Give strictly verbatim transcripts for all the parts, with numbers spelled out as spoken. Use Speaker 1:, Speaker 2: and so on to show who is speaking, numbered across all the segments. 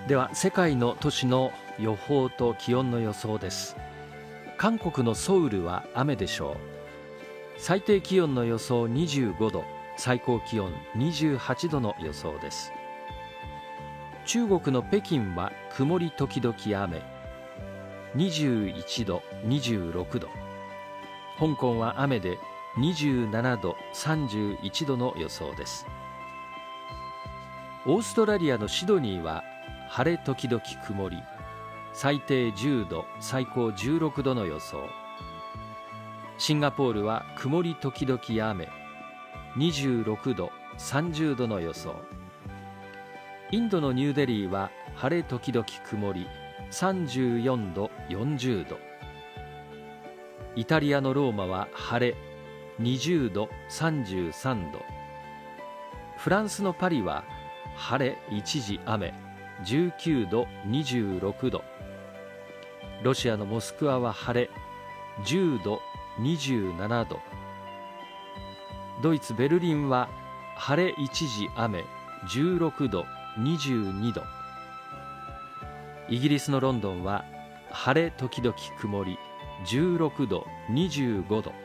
Speaker 1: では世界の都市の予報と気温の予想です。韓国のソウルは雨でしょう。最低気温の予想にじゅうごど、最高気温にじゅうはちどの予想です。中国の北京は曇り時々雨、にじゅういちど、にじゅうろくど。香港は雨でにじゅうななど、さんじゅういちどの予想です。オーストラリアのシドニーは晴れ時々曇り、最低じゅうど、最高じゅうろくどの予想。シンガポールは曇り時々雨、にじゅうろくど、さんじゅうどの予想。インドのニューデリーは晴れ時々曇り、さんじゅうよんど、よんじゅうど。イタリアのローマは晴れ、にじゅうど、さんじゅうさんど。フランスのパリは晴れ一時雨、じゅうきゅうど、にじゅうろくど。ロシアのモスクワは晴れ、じゅうど、にじゅうななど。ドイツ・ベルリンは晴れ一時雨、じゅうろくど、にじゅうにど。イギリスのロンドンは晴れ時々曇り、じゅうろくど、にじゅうごど。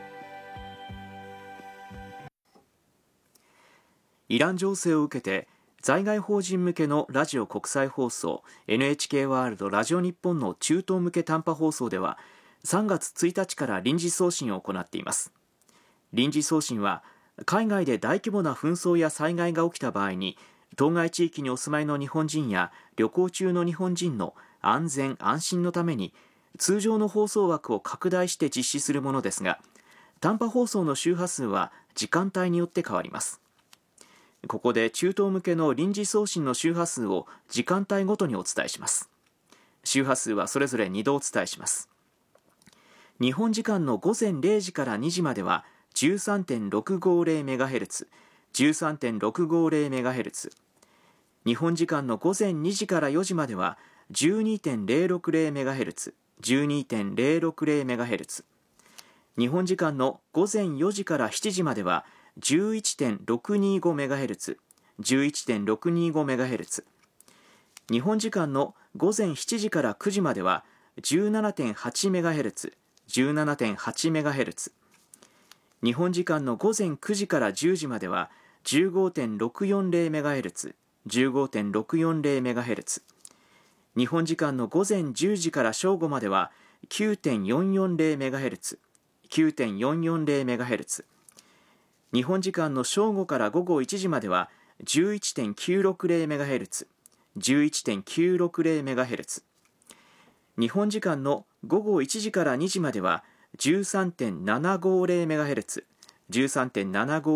Speaker 2: イラン情勢を受けて在外邦人向けのラジオ国際放送 エヌエイチケー ワールドラジオ日本の中東向け短波放送ではさんがつついたちから臨時送信を行っています。臨時送信は海外で大規模な紛争や災害が起きた場合に当該地域にお住まいの日本人や旅行中の日本人の安全安心のために通常の放送枠を拡大して実施するものですが、短波放送の周波数は時間帯によって変わります。ここで中東向けの臨時送信の周波数を時間帯ごとにお伝えします。周波数はそれぞれにどお伝えします。日本時間のごぜんれいじからにじまでは じゅうさんてんろくごゼロメガヘルツ、じゅうさんてんろくごゼロメガヘルツ。日本時間のごぜんにじからよじまでは じゅうにてんゼロろくゼロメガヘルツ、じゅうにてんゼロろくゼロメガヘルツ。日本時間のごぜんよじからしちじまではじゅういちてんろくにごメガヘルツ、じゅういちてんろくにごメガヘルツ。日本時間のごぜんしちじからくじまでは じゅうななてんはちメガヘルツ、じゅうななてんはちメガヘルツ。日本時間のごぜんくじからじゅうじまでは じゅうごてんろくよんゼロメガヘルツ、じゅうごてんろくよんゼロメガヘルツ。日本時間のごぜんじゅうじから正午までは きゅうてんよんよんゼロメガヘルツ、きゅうてんよんよんゼロメガヘルツ。日本時間の正午から午後いちじまでは じゅういちてんきゅうろくゼロメガヘルツ、じゅういちてんきゅうろくゼロメガヘルツ。日本時間の午後いちじからにじまでは じゅうさんてんななごゼロメガヘルツ、じゅうさんてんななご